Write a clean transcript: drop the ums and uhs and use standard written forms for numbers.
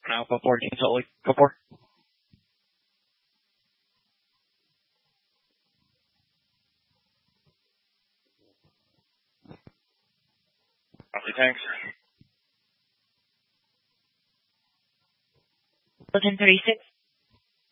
Alpha 14 Salt Lake. Go for. Copy, thanks. 1036.